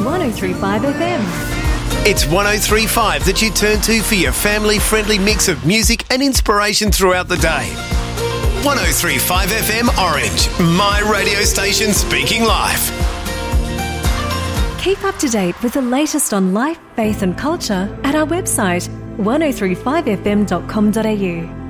1035 FM. It's 1035 that you turn to for your family-friendly mix of music and inspiration throughout the day. 1035 FM Orange, my radio station speaking life. Keep up to date with the latest on life, faith and culture at our website 1035fm.com.au.